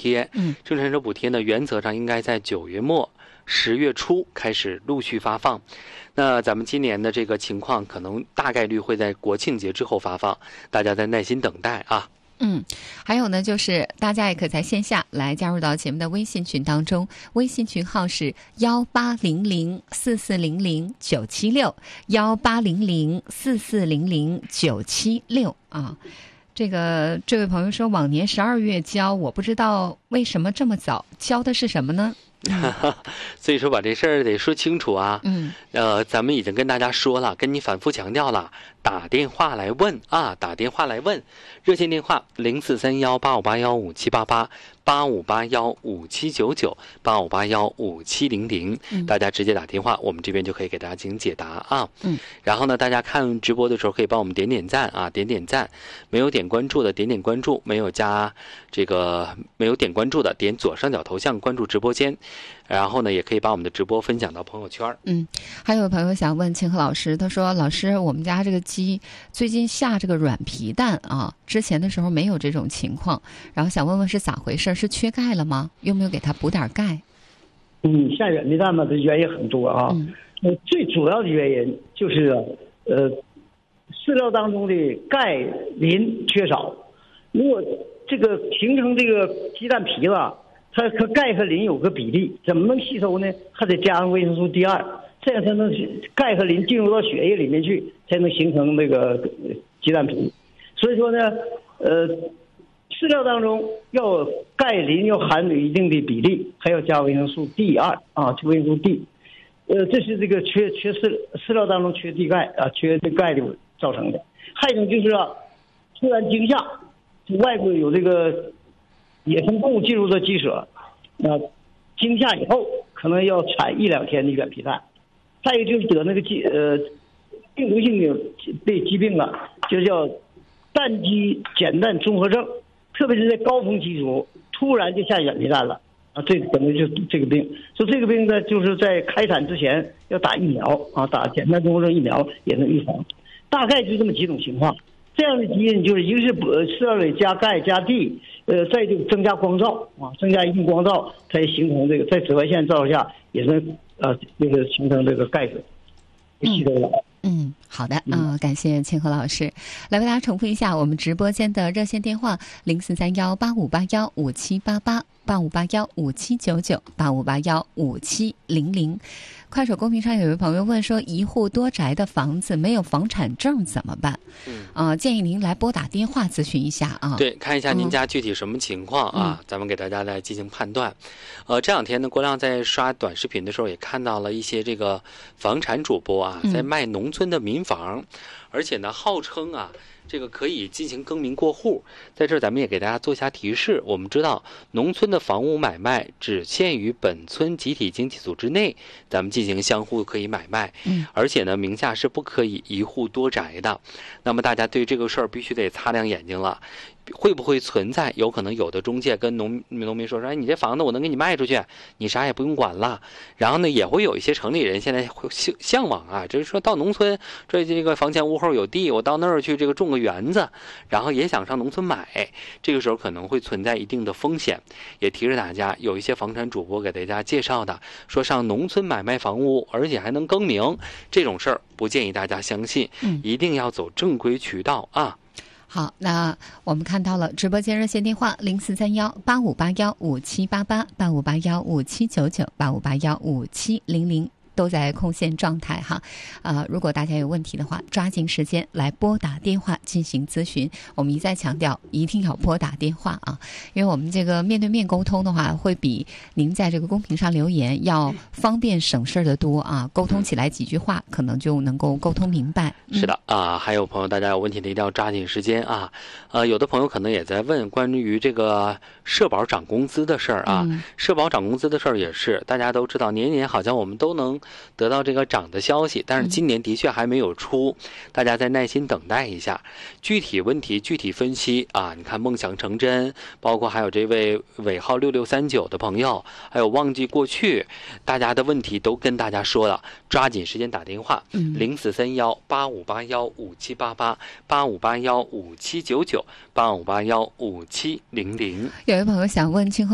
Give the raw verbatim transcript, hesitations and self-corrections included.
贴。 嗯， 生产者补贴呢，原则上应该在九月末、十月初开始陆续发放。那咱们今年的这个情况，可能大概率会在国庆节之后发放，大家再耐心等待啊。 嗯，还有呢，就是大家也可在线下来加入到节目的微信群当中，微信群号是幺八零零四四零零九七六，幺八零零四四零零九七六啊。这个这位朋友说，往年十二月交，我不知道为什么这么早，交的是什么呢？ 嗯、所以说把这事儿得说清楚啊。 嗯， 呃，咱们已经跟大家说了，跟你反复强调了，打电话来问啊，打电话来问，热线电话零四三幺八五八幺五七八八。八五八幺五七九九，八五八幺五七零零，大家直接打电话，我们这边就可以给大家进行解答啊。 嗯， 然后呢，大家看直播的时候可以帮我们点点赞啊，点点赞。没有点关注的点点关注，没有加这个没有点关注的点左上角头像关注直播间。然后呢，也可以把我们的直播分享到朋友圈。 嗯，还有朋友想问清河老师，他说：“老师，我们家这个鸡最近下这个软皮蛋啊，之前的时候没有这种情况，然后想问问是咋回事？是缺钙了吗？用没有给它补点钙？” 嗯，下软皮蛋嘛，这原因很多啊。 嗯， 呃，最主要的原因就是呃，饲料当中的钙磷缺少。如果这个形成这个鸡蛋皮了，它和钙和磷有个比例，怎么能吸收呢？还得加上维生素 D 二，这样才能钙和磷进入到血液里面去，才能形成那个鸡蛋皮。所以说呢，呃，饲料当中要钙磷要含有一定的比例，还要加维生素 D 二啊，维生素 D。呃，这是这个缺缺饲饲料当中缺地钙啊，缺这钙的造成的。还有一种就是啊，突然惊吓，外部有这个野生动物进入到鸡舍，那惊吓以后可能要产一两天的软皮蛋。再一个就是得那个疾呃病毒性的被疾病了，就叫蛋鸡减蛋综合症，特别是在高峰期中突然就下软皮蛋了啊，这可能就是这个病。所以这个病呢，就是在开产之前要打疫苗啊，打减蛋综合症疫苗也能预防。大概就这么几种情况。这样的基因就是一个是饲料里加钙加 D， 呃，再就增加光照啊，增加一定光照，才形成这个在紫外线照射下也能呃这个形成这个钙质吸收了。 嗯，好的，嗯、呃，感谢清河老师。来为大家重复一下我们直播间的热线电话：零四三幺八五八幺五七八八，八五八幺五七九九，八五八幺五七零零。快手公屏上有位朋友问说，一户多宅的房子没有房产证怎么办？嗯，呃，建议您来拨打电话咨询一下啊。 对，看一下您家具体什么情况啊，嗯、咱们给大家来进行判断。呃，这两天呢，郭亮在刷短视频的时候也看到了一些这个房产主播啊，在卖农村的民房，嗯、而且呢，号称啊。这个可以进行更名过户，在这儿咱们也给大家做一下提示。我们知道，农村的房屋买卖只限于本村集体经济组织内，咱们进行相互可以买卖。嗯，而且呢，名下是不可以一户多宅的。那么大家对这个事儿必须得擦亮眼睛了。会不会存在有可能有的中介跟农农民说说，哎，你这房子我能给你卖出去，你啥也不用管了。然后呢，也会有一些城里人现在会向往啊，就是说到农村，这这个房前屋后有地，我到那儿去这个种个园子，然后也想上农村买。这个时候可能会存在一定的风险，也提示大家，有一些房产主播给大家介绍的，说上农村买卖房屋，而且还能更名，这种事儿不建议大家相信，一定要走正规渠道啊。 好，那我们看到了直播间热线电话零四三幺八五八幺五七八八，八五八幺五七九九，八五八幺五七零零。都在空线状态哈，呃，如果大家有问题的话，抓紧时间来拨打电话进行咨询。我们一再强调，一定要拨打电话啊，因为我们这个面对面沟通的话，会比您在这个公屏上留言要方便省事儿的多啊。沟通起来几句话，可能就能够沟通明白。 嗯、是的啊，还有朋友，大家有问题的一定要抓紧时间啊。呃，有的朋友可能也在问关于这个社保涨工资的事儿啊，嗯、社保涨工资的事儿也是，大家都知道，年年好像我们都能得到这个涨的消息，但是今年的确还没有出，嗯、大家再耐心等待一下，具体问题具体分析啊。你看梦想成真，包括还有这位尾号六六三九的朋友，还有忘记过去，大家的问题都跟大家说了，抓紧时间打电话，零四三幺八五八幺五七八八，八五八幺五七九九，八五八幺五七零零。 有位朋友想问清河